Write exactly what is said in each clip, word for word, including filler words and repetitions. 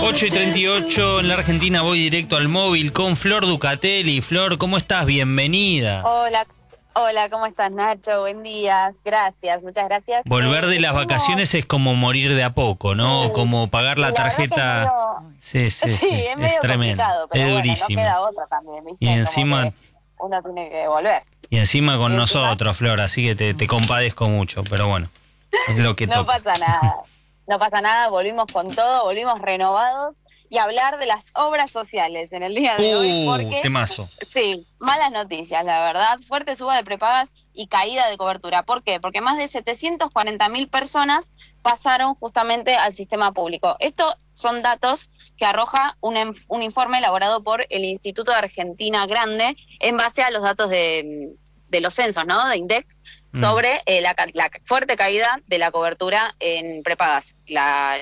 ocho y treinta y ocho en la Argentina, voy directo al móvil con Flor Ducatelli. Flor, ¿cómo estás? Bienvenida. Hola, hola, ¿cómo estás, Nacho? Buen día, gracias, muchas gracias. Volver eh, de las tengo... vacaciones es como morir de a poco, ¿no? Sí, Como pagar la, la tarjeta. Medio... Sí, sí, sí, sí, es, es medio tremendo, complicado, pero es bueno, durísimo. no queda otra también, ¿viste? Y encima, como que uno tiene que volver. y encima con ¿Y nosotros, encima? Flor, así que te, te compadezco mucho, pero bueno, es lo que No toca. pasa nada, no pasa nada, volvimos con todo, volvimos renovados y hablar de las obras sociales en el día de Uh, hoy, porque temazo. sí, malas noticias, la verdad, fuerte suba de prepagas y caída de cobertura. ¿Por qué? Porque más de setecientas cuarenta mil personas pasaron justamente al sistema público. Estos son datos que arroja un, un informe elaborado por el Instituto de Argentina Grande en base a los datos de, de los censos, ¿no? De INDEC, sobre eh, la, la fuerte caída de la cobertura en prepagas, la,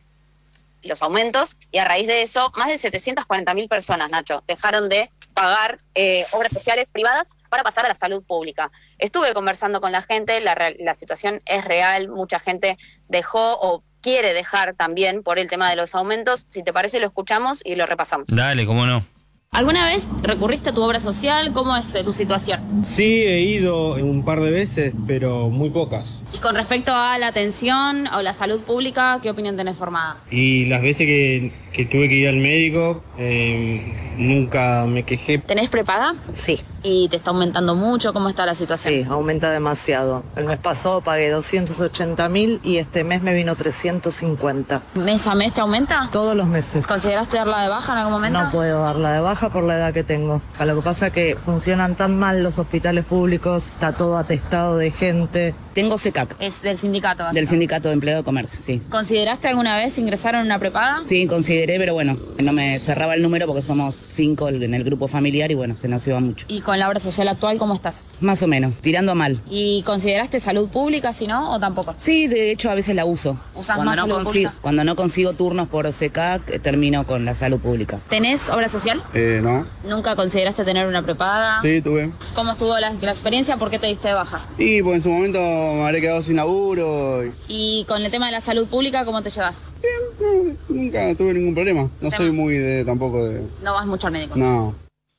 los aumentos, y a raíz de eso, más de setecientas cuarenta mil personas, Nacho, dejaron de pagar eh, obras sociales privadas para pasar a la salud pública. Estuve conversando con la gente, la, la situación es real, mucha gente dejó o quiere dejar también por el tema de los aumentos. Si te parece, lo escuchamos y lo repasamos. Dale, cómo no. ¿Alguna vez recurriste a tu obra social? ¿Cómo es eh, tu situación? Sí, he ido un par de veces, pero muy pocas. Y con respecto a la atención o la salud pública, ¿qué opinión tenés formada? Y las veces que, que tuve que ir al médico, eh, nunca me quejé. ¿Tenés prepaga? Sí. ¿Y te está aumentando mucho? ¿Cómo está la situación? Sí, aumenta demasiado. El mes pasado pagué doscientos ochenta mil y este mes me vino trescientos cincuenta. ¿Mes a mes te aumenta? Todos los meses. ¿Consideraste darla de baja en algún momento? No puedo darla de baja por la edad que tengo. A lo que pasa es que funcionan tan mal los hospitales públicos, está todo atestado de gente. Tengo C E C A C, Es del sindicato. del básicamente. Sindicato de Empleo de Comercio, sí. ¿Consideraste alguna vez ingresar en una prepaga? Sí, consideré, pero bueno, no me cerraba el número porque somos cinco en el grupo familiar y bueno, se nos iba mucho. ¿Y con la obra social actual cómo estás? Más o menos, tirando a mal. ¿Y consideraste salud pública, si no, o tampoco? Sí, de hecho a veces la uso. ¿Usás cuando más no salud consigo, pública? Cuando no consigo turnos por C E C A C, eh, termino con la salud pública. ¿Tenés obra social? Eh, no. ¿Nunca consideraste tener una prepaga? Sí, tuve. ¿Cómo estuvo la, la experiencia? ¿Por qué te diste de baja? Y pues en su momento me habré quedado sin laburo. Y... ¿Y con el tema de la salud pública, cómo te llevas? no, nunca tuve ningún problema. No soy muy de tampoco de... No vas mucho al médico. No.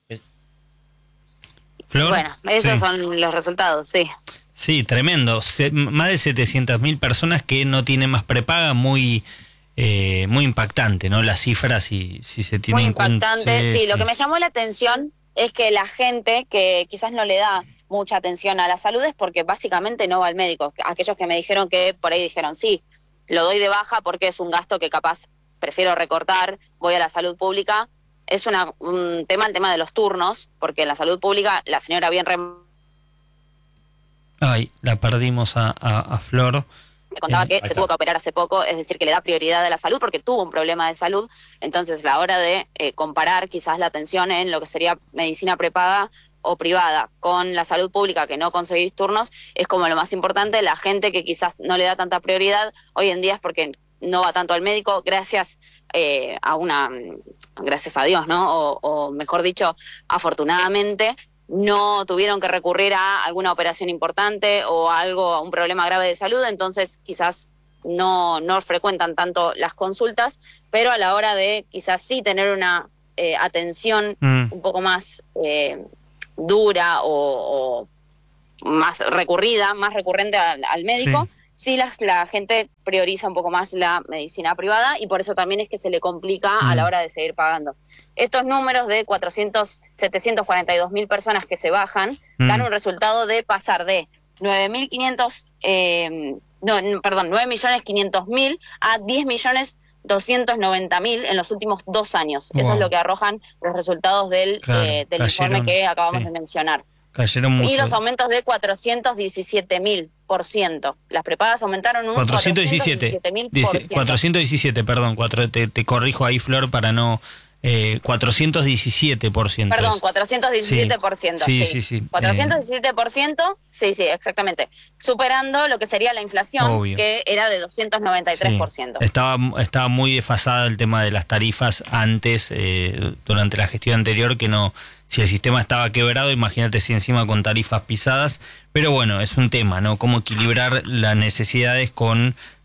Flor. Bueno, esos Sí. son los resultados, sí. Sí, tremendo. Se, más de setecientas mil personas que no tienen más prepaga, muy eh, muy impactante, ¿no? Las cifras, si, si se tienen Muy en cuenta. impactante, sí, Sí, Lo sí. que me llamó la atención es que la gente que quizás no le da mucha atención a la salud es porque básicamente no va al médico. Aquellos que me dijeron que por ahí dijeron, sí, lo doy de baja porque es un gasto que capaz prefiero recortar, voy a la salud pública. Es una, un tema, el tema de los turnos, porque en la salud pública la señora bien rem... Ay, la perdimos a, a, a Flor. me contaba Eh, que ahí se está. tuvo que operar hace poco, es decir, que le da prioridad a la salud porque tuvo un problema de salud. Entonces, a la hora de eh, comparar quizás la atención en lo que sería medicina prepaga o privada con la salud pública, que no conseguís turnos, es como lo más importante. La gente que quizás no le da tanta prioridad hoy en día es porque no va tanto al médico, gracias eh, a una, gracias a Dios, ¿no? O, o mejor dicho, afortunadamente, no tuvieron que recurrir a alguna operación importante o a algo, a un problema grave de salud, entonces quizás no, no frecuentan tanto las consultas, pero a la hora de quizás sí tener una eh, atención Mm. un poco más eh, dura o, o más recurrida, más recurrente al, al médico, sí, sí las, la gente prioriza un poco más la medicina privada y por eso también es que se le complica Mm. a la hora de seguir pagando. Estos números de cuatrocientos, setecientos cuarenta y dos mil personas que se bajan Mm. dan un resultado de pasar de nueve mil quinientos, eh, no, no, perdón, nueve millones quinientos mil a diez millones doscientos noventa mil en los últimos dos años. Eso Wow. es lo que arrojan los resultados del, Claro, eh, del cayeron, informe que acabamos sí. de mencionar. Cayeron mucho. Y los aumentos de cuatrocientos diecisiete mil por ciento. Las prepagas aumentaron un cuatrocientos diecisiete. mil por ciento. cuatrocientos diecisiete, perdón. Cuatro, te, te corrijo ahí, Flor, para no... Eh, cuatrocientos diecisiete por ciento. Perdón, es. cuatrocientos diecisiete por ciento. Sí, Sí, sí, sí. cuatrocientos diecisiete por ciento, sí, sí, exactamente. Superando lo que sería la inflación, Obvio. que era de doscientos noventa y tres por ciento. Sí. Estaba, estaba muy desfasada el tema de las tarifas antes, eh, durante la gestión anterior, que no... Si el sistema estaba quebrado, imagínate si encima con tarifas pisadas. Pero bueno, es un tema, ¿no? Cómo equilibrar las necesidades con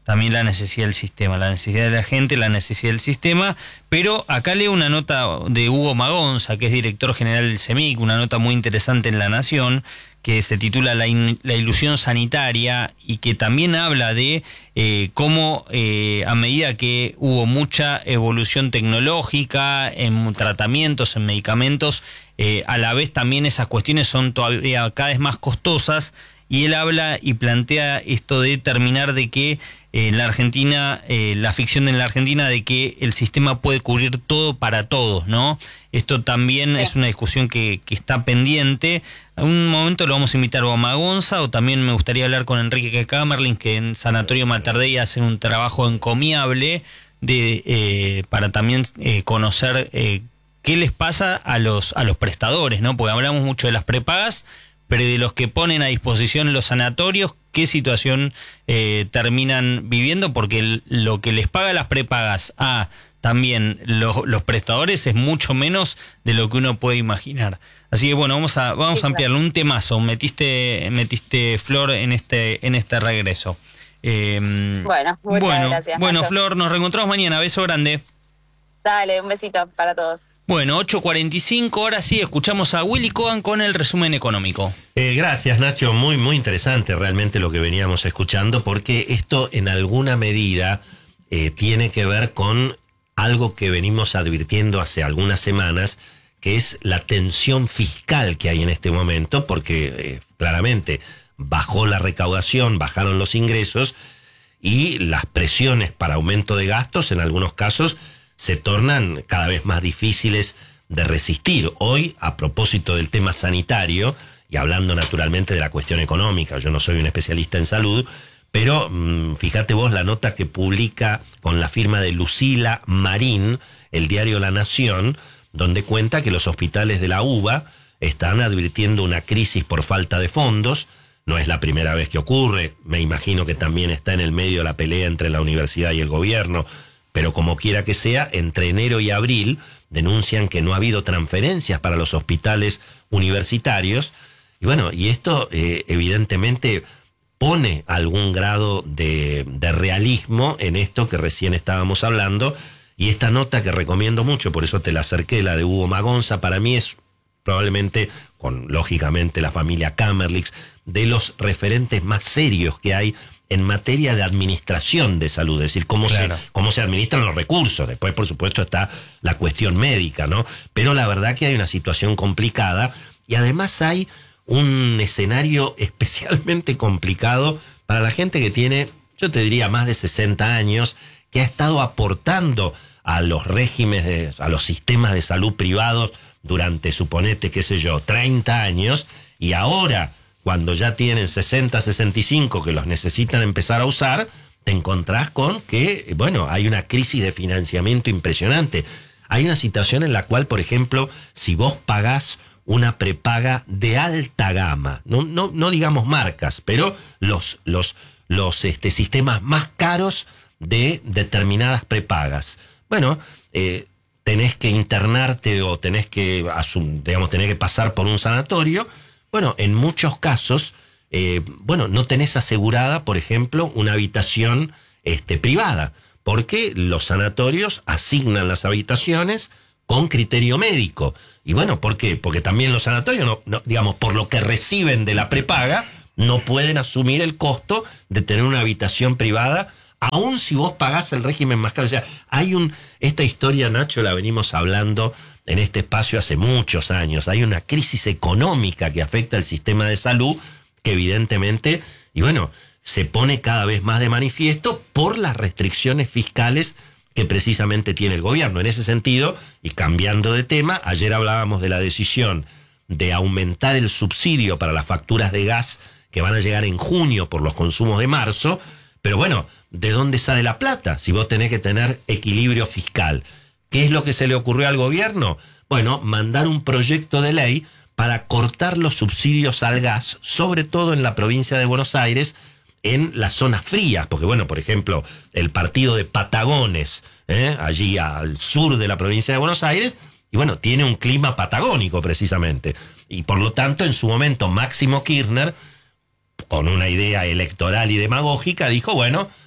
también la necesidad del sistema, la necesidad de la gente, la necesidad del sistema. Pero acá leo una nota de Hugo Magonza, que es director general del CEMIC, una nota muy interesante en La Nación, que se titula La, in, la ilusión sanitaria, y que también habla de eh, cómo eh, a medida que hubo mucha evolución tecnológica en tratamientos, en medicamentos, eh, a la vez también esas cuestiones son todavía cada vez más costosas, y él habla y plantea esto de terminar de que eh, en la Argentina, eh, la ficción en la Argentina de que el sistema puede cubrir todo para todos, ¿no? Esto también sí. es una discusión que, que está pendiente. En un momento lo vamos a invitar a Magonza, o también me gustaría hablar con Enrique Kamerlingh, que en Sanatorio Mater Dei hacen un trabajo encomiable de eh, para también eh, conocer eh, qué les pasa a los a los prestadores, ¿no? Porque hablamos mucho de las prepagas, pero de los que ponen a disposición los sanatorios, qué situación eh, terminan viviendo, porque el, lo que les paga las prepagas a también los, los prestadores es mucho menos de lo que uno puede imaginar. Así que bueno, vamos a vamos sí, a ampliarlo. Claro. Un temazo, metiste metiste Flor en este en este regreso. Eh, bueno, muchas bueno, gracias. Bueno, Nacho. Flor, nos reencontramos mañana. Beso grande. Dale, un besito para todos. Bueno, ocho cuarenta y cinco, ahora sí, escuchamos a Willy Cohen con el resumen económico. Eh, gracias, Nacho. Muy, muy interesante realmente lo que veníamos escuchando, porque esto en alguna medida eh, tiene que ver con algo que venimos advirtiendo hace algunas semanas, que es la tensión fiscal que hay en este momento, porque eh, claramente bajó la recaudación, bajaron los ingresos, y las presiones para aumento de gastos en algunos casos se tornan cada vez más difíciles de resistir. Hoy, a propósito del tema sanitario, y hablando naturalmente de la cuestión económica, yo no soy un especialista en salud, pero mmm, fíjate vos la nota que publica con la firma de Lucila Marín, el diario La Nación, donde cuenta que los hospitales de la UBA están advirtiendo una crisis por falta de fondos. No es la primera vez que ocurre, me imagino que también está en el medio de la pelea entre la universidad y el gobierno, pero como quiera que sea, entre enero y abril denuncian que no ha habido transferencias para los hospitales universitarios. Y bueno, y esto eh, evidentemente pone algún grado de, de realismo en esto que recién estábamos hablando. Y esta nota que recomiendo mucho, por eso te la acerqué, la de Hugo Magonza, para mí es probablemente, con lógicamente la familia Kamerlingh, de los referentes más serios que hay en materia de administración de salud, es decir, cómo, claro. se, cómo se administran los recursos. Después, por supuesto, está la cuestión médica, ¿no? Pero la verdad que hay una situación complicada, y además hay un escenario especialmente complicado para la gente que tiene, yo te diría, más de sesenta años, que ha estado aportando a los regímenes, de, a los sistemas de salud privados durante, suponete, qué sé yo, treinta años, y ahora, cuando ya tienen sesenta, sesenta y cinco, que los necesitan empezar a usar, te encontrás con que, bueno, hay una crisis de financiamiento impresionante. Hay una situación en la cual, por ejemplo, si vos pagás una prepaga de alta gama, no, no, no digamos marcas, pero los, los, los este, sistemas más caros de determinadas prepagas, bueno, eh, tenés que internarte o tenés que, asum, digamos, tenés que pasar por un sanatorio. Bueno, en muchos casos, eh, bueno, no tenés asegurada, por ejemplo, una habitación este, privada, porque los sanatorios asignan las habitaciones con criterio médico. Y bueno, ¿por qué? Porque también los sanatorios, no, no, digamos, por lo que reciben de la prepaga, no pueden asumir el costo de tener una habitación privada, aun si vos pagás el régimen más caro. O sea, hay un, esta historia, Nacho, la venimos hablando en este espacio hace muchos años. Hay una crisis económica que afecta al sistema de salud, que evidentemente, y bueno, se pone cada vez más de manifiesto por las restricciones fiscales que precisamente tiene el gobierno. En ese sentido, y cambiando de tema, ayer hablábamos de la decisión de aumentar el subsidio para las facturas de gas que van a llegar en junio por los consumos de marzo, pero bueno, ¿de dónde sale la plata? Si vos tenés que tener equilibrio fiscal. ¿Qué es lo que se le ocurrió al gobierno? Bueno, mandar un proyecto de ley para cortar los subsidios al gas, sobre todo en la provincia de Buenos Aires, en las zonas frías, porque bueno, por ejemplo, el partido de Patagones, ¿eh? allí al sur de la provincia de Buenos Aires, y bueno, tiene un clima patagónico precisamente, y por lo tanto en su momento Máximo Kirchner, con una idea electoral y demagógica, dijo, bueno,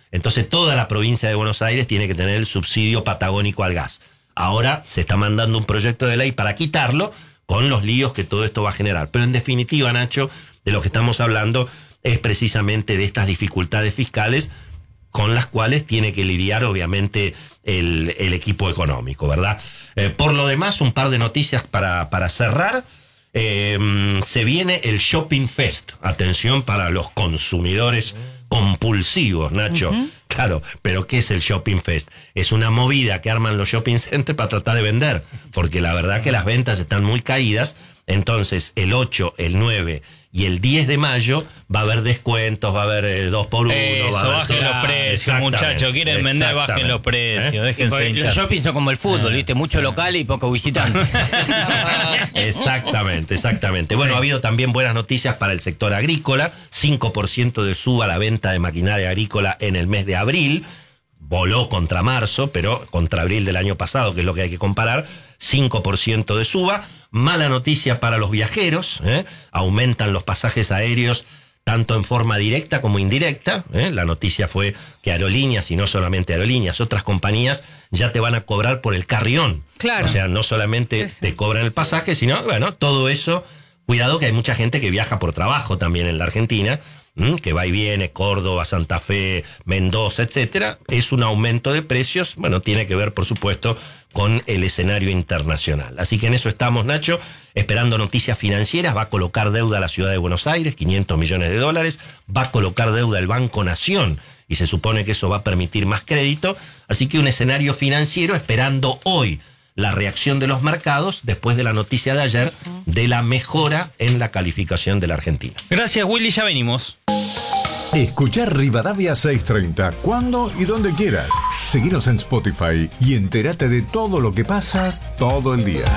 Entonces toda la provincia de Buenos Aires tiene que tener el subsidio patagónico al gas. Ahora se está mandando un proyecto de ley para quitarlo, con los líos que todo esto va a generar. Pero en definitiva, Nacho, de lo que estamos hablando es precisamente de estas dificultades fiscales con las cuales tiene que lidiar obviamente el, el equipo económico, ¿verdad? Eh, por lo demás, un par de noticias para, para cerrar. Eh, se viene el Shopping Fest. Atención para los consumidores compulsivos, Nacho. Uh-huh. Claro, pero ¿qué es el Shopping Fest? Es una movida que arman los shopping centers para tratar de vender, porque la verdad que las ventas están muy caídas. Entonces, el ocho, el nueve y el diez de mayo va a haber descuentos, va a haber eh, dos por uno. Eso, va a haber bajen todo. los precios, muchachos. Quieren vender, bajen los precios. ¿Eh? Déjense hinchar. Los shopping son como el fútbol, ¿viste? Mucho Ah. local y poco visitante. Exactamente, exactamente. Bueno, ha habido también buenas noticias para el sector agrícola. cinco por ciento de suba a la venta de maquinaria agrícola en el mes de abril. Voló contra marzo, pero contra abril del año pasado, que es lo que hay que comparar, cinco por ciento de suba. Mala noticia para los viajeros, ¿eh? Aumentan los pasajes aéreos tanto en forma directa como indirecta. ¿eh? La noticia fue que aerolíneas, y no solamente aerolíneas, otras compañías ya te van a cobrar por el carrión. Claro. O sea, no solamente sí, sí. te cobran el pasaje, sino, bueno, todo eso. Cuidado que hay mucha gente que viaja por trabajo también en la Argentina, que va y viene, Córdoba, Santa Fe, Mendoza, etcétera. Es un aumento de precios, bueno, tiene que ver, por supuesto, con el escenario internacional. Así que en eso estamos, Nacho, esperando noticias financieras. Va a colocar deuda a la ciudad de Buenos Aires, quinientos millones de dólares. Va a colocar deuda el Banco Nación, y se supone que eso va a permitir más crédito. Así que un escenario financiero esperando hoy la reacción de los mercados después de la noticia de ayer de la mejora en la calificación de la Argentina. Gracias, Willy, ya venimos. Escuchar Rivadavia seiscientos treinta cuando y donde quieras. Seguinos en Spotify y entérate de todo lo que pasa todo el día.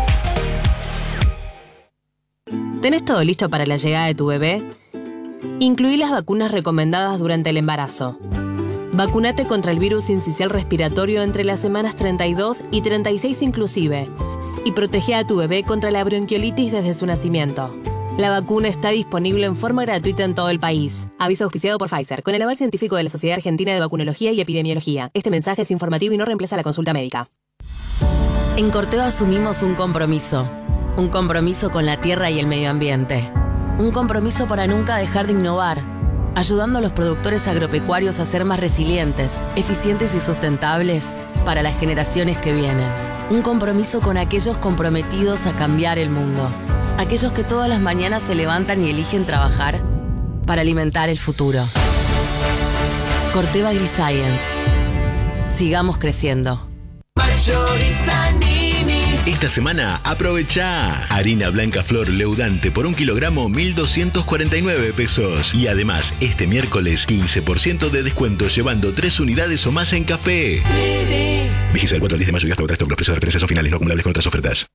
¿Tenés todo listo para la llegada de tu bebé? Incluí las vacunas recomendadas durante el embarazo. Vacunate contra el virus incisional respiratorio entre las semanas treinta y dos y treinta y seis inclusive. Y protege a tu bebé contra la bronquiolitis desde su nacimiento. La vacuna está disponible en forma gratuita en todo el país. Aviso auspiciado por Pfizer, con el aval científico de la Sociedad Argentina de Vacunología y Epidemiología. Este mensaje es informativo y no reemplaza la consulta médica. En Corteva asumimos un compromiso. Un compromiso con la tierra y el medio ambiente. Un compromiso para nunca dejar de innovar, ayudando a los productores agropecuarios a ser más resilientes, eficientes y sustentables para las generaciones que vienen. Un compromiso con aquellos comprometidos a cambiar el mundo. Aquellos que todas las mañanas se levantan y eligen trabajar para alimentar el futuro. Corteva AgriScience. Sigamos creciendo. Esta semana aprovecha harina blanca flor leudante por un kilogramo mil doscientos cuarenta y nueve pesos. Y además, este miércoles quince por ciento de descuento llevando tres unidades o más en café. Vigila el cuatro al diez de mayo y hasta otra. Los precios de referencia son finales, no acumulables con otras ofertas.